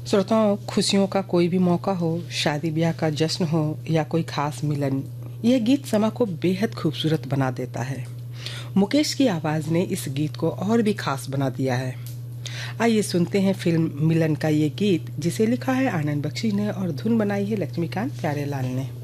श्रोताओं, खुशियों का कोई भी मौका हो, शादी ब्याह का जश्न हो या कोई खास मिलन, यह गीत समा को बेहद खूबसूरत बना देता है। मुकेश की आवाज़ ने इस गीत को और भी खास बना दिया है। आइए सुनते हैं फिल्म मिलन का ये गीत, जिसे लिखा है आनंद बख्शी ने और धुन बनाई है लक्ष्मीकांत प्यारेलाल ने।